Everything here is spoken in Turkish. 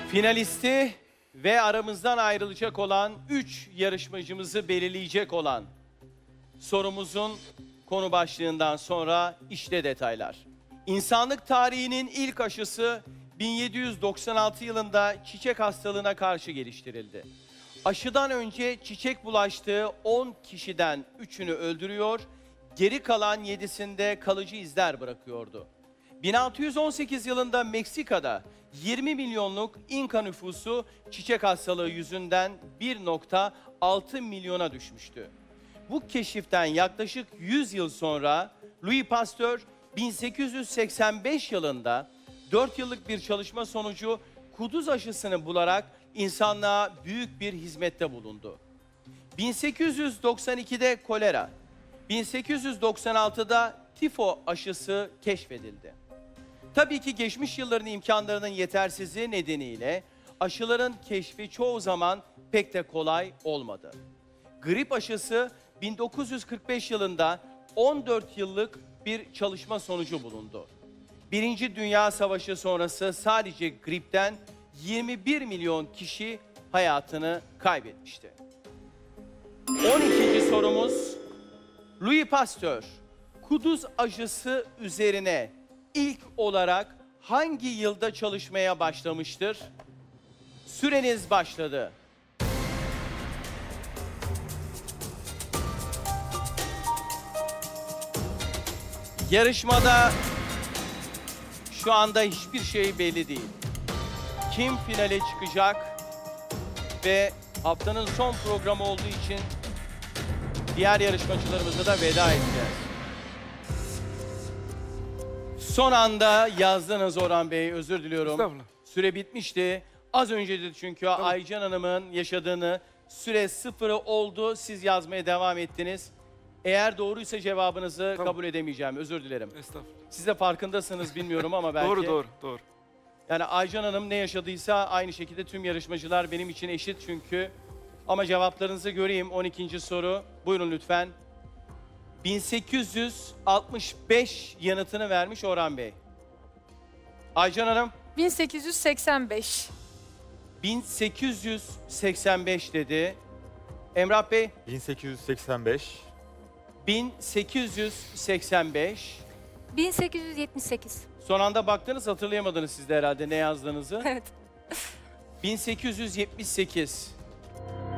Finalisti ve aramızdan ayrılacak olan 3 yarışmacımızı belirleyecek olan sorumuzun konu başlığından sonra işte detaylar. İnsanlık tarihinin ilk aşısı 1796 yılında çiçek hastalığına karşı geliştirildi. Aşıdan önce çiçek bulaştığı 10 kişiden 3'ünü öldürüyor, geri kalan 7'sinde kalıcı izler bırakıyordu. 1618 yılında Meksika'da 20 milyonluk İnka nüfusu çiçek hastalığı yüzünden 1,6 milyona düşmüştü. Bu keşiften yaklaşık 100 yıl sonra Louis Pasteur 1885 yılında 4 yıllık bir çalışma sonucu kuduz aşısını bularak insanlığa büyük bir hizmette bulundu. 1892'de kolera, 1896'da tifo aşısı keşfedildi. Tabii ki geçmiş yılların imkanlarının yetersizliği nedeniyle aşıların keşfi çoğu zaman pek de kolay olmadı. Grip aşısı 1945 yılında 14 yıllık bir çalışma sonucu bulundu. Birinci Dünya Savaşı sonrası sadece gripten 21 milyon kişi hayatını kaybetmişti. 12. sorumuz, Louis Pasteur, kuduz aşısı üzerine ilk olarak hangi yılda çalışmaya başlamıştır? Süreniz başladı. Yarışmada şu anda hiçbir şey belli değil. Kim finale çıkacak ve haftanın son programı olduğu için diğer yarışmacılarımıza da veda edeceğiz. Son anda yazdınız Orhan Bey, özür diliyorum. Estağfurullah. Süre bitmişti. Az önce de çünkü Aycan Hanım'ın yaşadığını, süre 0 oldu, siz yazmaya devam ettiniz. Eğer doğruysa cevabınızı kabul edemeyeceğim, özür dilerim. Estağfurullah. Siz de farkındasınız bilmiyorum ama belki. Doğru. Yani Aycan Hanım ne yaşadıysa aynı şekilde tüm yarışmacılar benim için eşit çünkü. Ama cevaplarınızı göreyim. 12. soru. Buyurun lütfen. 1865 yanıtını vermiş Orhan Bey. Aycan Hanım 1885. 1885 dedi. Emrah Bey 1885, 1885. 1878. Son anda baktınız, hatırlayamadınız siz de herhalde ne yazdığınızı. Evet. 1878.